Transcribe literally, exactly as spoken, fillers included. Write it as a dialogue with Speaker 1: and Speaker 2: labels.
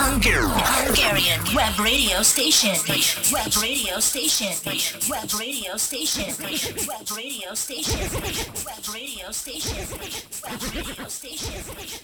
Speaker 1: Hungarian web radio station. Web radio station. Web radio station. Web radio station. Web radio station. Web radio station.